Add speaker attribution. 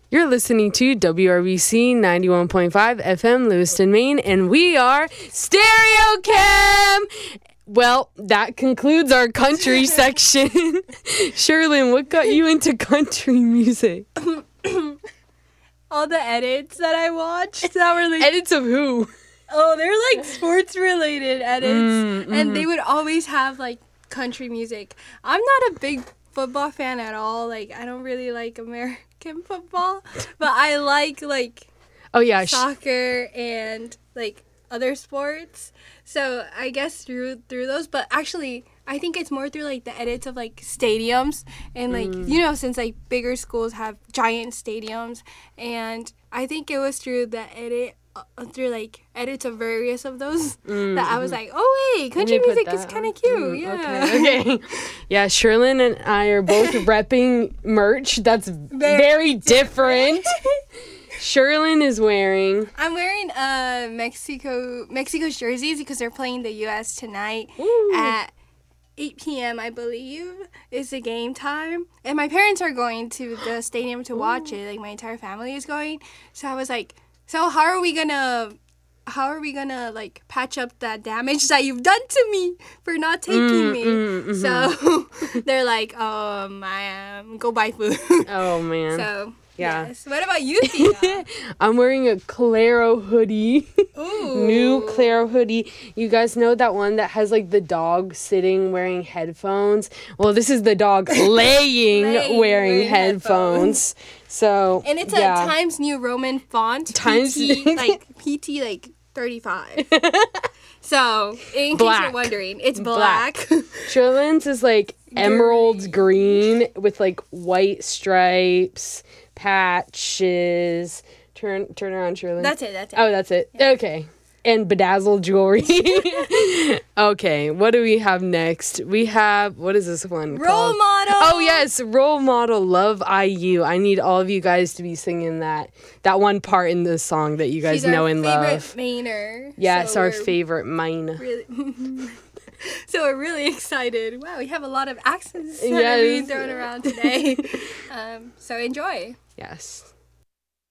Speaker 1: You're listening to WRBC 91.5 FM, Lewiston, Maine, and we are Stereo Cam. Well, that concludes our country section. Sherlyn, what got you into country music?
Speaker 2: All the edits that I watched that were like...
Speaker 1: Edits of who?
Speaker 2: Oh, they're like sports-related edits. And they would always have like country music. I'm not a big football fan at all. Like, I don't really like American football. But I like soccer and like other sports. So I guess through those. But actually, I think it's more through like the edits of like stadiums. And like, you know, since like bigger schools have giant stadiums. And I think it was through the through like edits of various of those that I was like, oh wait, country music is kind of cute.
Speaker 1: Okay. Yeah, Sherlyn and I are both repping merch that's very different. Sherlyn is wearing...
Speaker 2: I'm wearing Mexico's jerseys because they're playing the U.S. tonight at 8 p.m., I believe, is the game time. And my parents are going to the stadium to watch it. Like, my entire family is going. So I was like, so how are we gonna like patch up that damage that you've done to me for not taking me? So they're like, go buy food.
Speaker 1: Oh man.
Speaker 2: So
Speaker 1: yeah.
Speaker 2: Yes. What about you, Thea?
Speaker 1: I'm wearing a Claro hoodie.
Speaker 2: Ooh.
Speaker 1: New Claro hoodie. You guys know that one that has like the dog sitting wearing headphones? Well, this is the dog laying wearing headphones. So,
Speaker 2: and it's a Times New Roman font. PT like 35. So, in case you're wondering, it's black.
Speaker 1: Sherlyn's is like emerald green with like white stripes, patches. Turn around, Sherlyn.
Speaker 2: That's it.
Speaker 1: Oh, that's it. Yeah. Okay. And bedazzled jewelry. Okay, what do we have next? We have, what is this one
Speaker 2: called? Role Model.
Speaker 1: Oh, yes, Role Model, Love IU. I need all of you guys to be singing that one part in the song that you guys know and love.
Speaker 2: She's our favorite Mainer.
Speaker 1: Yes, our favorite Maine.
Speaker 2: Really, so we're really excited. Wow, we have a lot of accents that are being thrown around today. So enjoy.
Speaker 1: Yes.